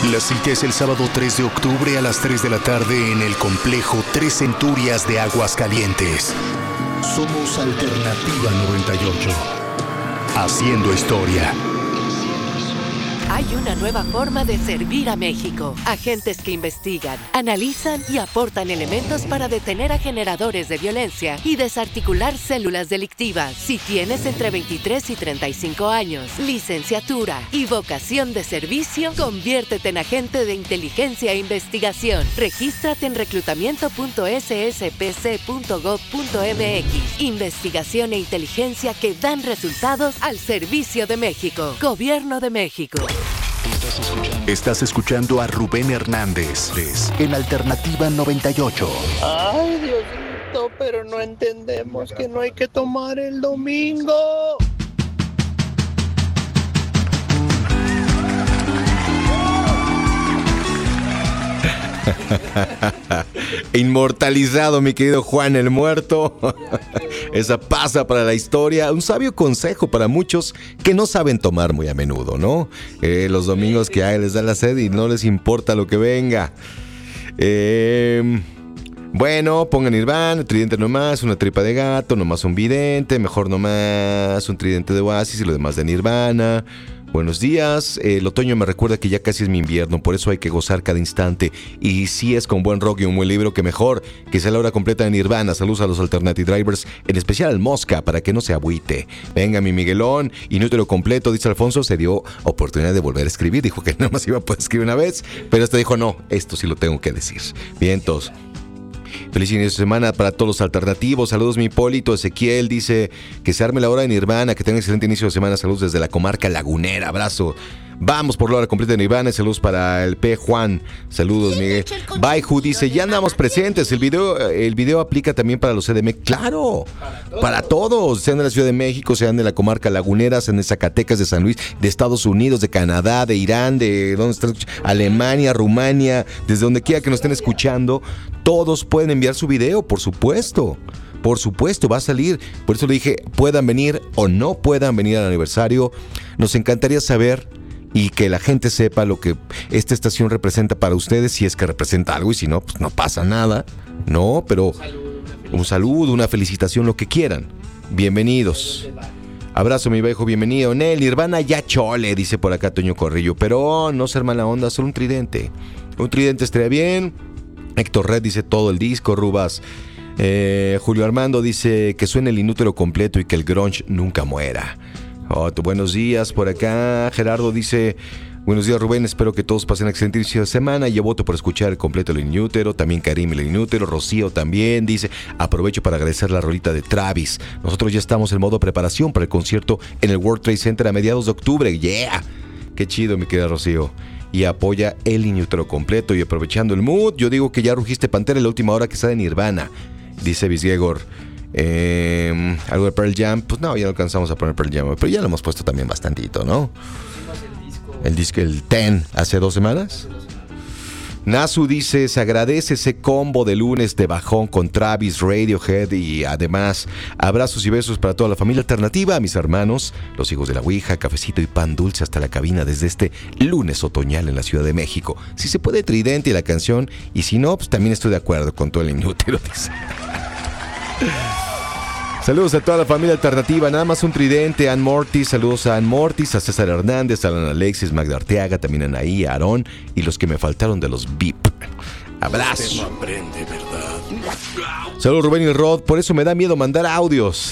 La cita es el sábado 3 de octubre a las 3 de la tarde en el complejo Tres Centurias de Aguascalientes. Somos Alternativa 98. Haciendo historia. Hay una nueva forma de servir a México. Agentes que investigan, analizan y aportan elementos para detener a generadores de violencia y desarticular células delictivas. Si tienes entre 23 y 35 años, licenciatura y vocación de servicio, conviértete en agente de inteligencia e investigación. Regístrate en reclutamiento.sspc.gov.mx. Investigación e inteligencia que dan resultados al servicio de México. Gobierno de México. Estás escuchando a Rubén Hernández en Alternativa 98. Ay, Diosito, pero no entendemos que no hay que tomar el domingo. Inmortalizado, mi querido Juan el Muerto. Esa pasa para la historia. Un sabio consejo para muchos que no saben tomar muy a menudo, ¿no? Los domingos que les da la sed y no les importa lo que venga. Bueno, pongan Nirvana, tridente nomás, una tripa de gato, nomás un vidente, mejor nomás un tridente de Oasis y lo demás de Nirvana. Buenos días, el otoño me recuerda que ya casi es mi invierno, por eso hay que gozar cada instante. Y si es con buen rock y un buen libro, que mejor que sea la hora completa de Nirvana. Saludos a los Alternative Drivers, en especial al Mosca, para que no se agüite. Venga, mi Miguelón, inútero completo, dice Alfonso, se dio oportunidad de volver a escribir. Dijo que nada más iba a poder escribir una vez, pero este dijo, no, esto sí lo tengo que decir. Vientos. Feliz inicio de semana para todos los alternativos. Saludos, mi Hipólito. Ezequiel dice que se arme la hora de Nirvana, que tenga un excelente inicio de semana. Saludos desde la comarca lagunera. Abrazo. Vamos por la hora completa de Nirvana. Saludos para el P. Juan. Saludos, Miguel. Baihu dice, ya andamos presentes. El video aplica también para los CDM. ¡Claro! Para todos. Sean de la Ciudad de México, sean de la comarca lagunera, sean de Zacatecas, de San Luis, de Estados Unidos, de Canadá, de Irán, de ¿dónde están? Alemania, Rumania, desde donde quiera que nos estén escuchando. Todos pueden enviar su video, por supuesto. Por supuesto, va a salir. Por eso le dije, puedan venir o no puedan venir al aniversario. Nos encantaría saber y que la gente sepa lo que esta estación representa para ustedes, si es que representa algo, y si no, pues no pasa nada. No, pero un saludo, una felicitación, lo que quieran. Bienvenidos. Abrazo, mi viejo, bienvenido. Nel, Nirvana ya chole, dice por acá Toño Corrillo. Pero no ser mala onda, solo un tridente. Un tridente estaría bien. Héctor Red dice todo el disco, Rubas. Julio Armando dice que suene el inútero completo y que el grunge nunca muera. Buenos días por acá. Gerardo dice, buenos días, Rubén, espero que todos pasen un excelente inicio de semana. Yo voto por escuchar el completo del inútero. También Karim el inútero. Rocío también dice, aprovecho para agradecer la rolita de Travis. Nosotros ya estamos en modo preparación para el concierto en el World Trade Center a mediados de octubre. ¡Yeah! Qué chido, mi querida Rocío. Y apoya el inútero completo. Y aprovechando el mood, yo digo que ya rugiste Pantera en la última hora que está de Nirvana, dice Visgegor. Algo de Pearl Jam, pues no, ya no alcanzamos a poner Pearl Jam, pero ya lo hemos puesto también bastantito, ¿no? El disco, el 10, hace 2 semanas. Nasu dice, se agradece ese combo de lunes de bajón con Travis, Radiohead y además abrazos y besos para toda la familia alternativa, mis hermanos, los hijos de la Ouija, cafecito y pan dulce hasta la cabina desde este lunes otoñal en la Ciudad de México. Si se puede, tridente y la canción, y si no, pues también estoy de acuerdo con todo el inútero, dice. Saludos a toda la familia alternativa, nada más un tridente. Ann Mortis, saludos a Ann Mortis, a César Hernández, a Alan Alexis, Magda Arteaga, también Anaí, a Aarón y los que me faltaron de los VIP. Abrazo. Saludos, Rubén y Rod, por eso me da miedo mandar audios.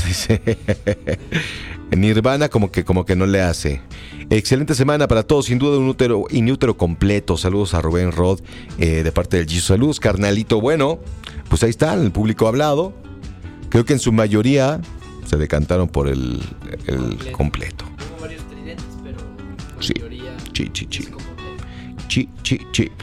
Nirvana como que no le hace. Excelente semana para todos, sin duda un inútero completo. Saludos a Rubén, Rod, de parte del Jesus. Saludos, carnalito. Bueno, pues ahí está, el público hablado. Creo que en su mayoría se decantaron por el completo. Tengo varios tridentes, pero sí. mayoría Sí.